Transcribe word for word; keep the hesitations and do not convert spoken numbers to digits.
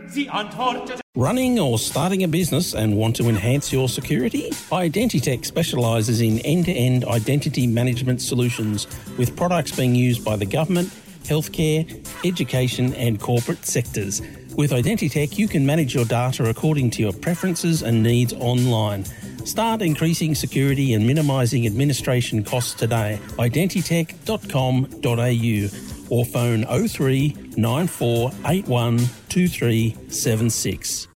Sie antwortete. Running or starting a business and want to enhance your security? Identitech specialises in end-to-end identity management solutions with products being used by the government, healthcare, education and corporate sectors. With Identitech, you can manage your data according to your preferences and needs online. Start increasing security and minimising administration costs today. identitech dot com dot a u or phone oh three nine four eight one two three seven six.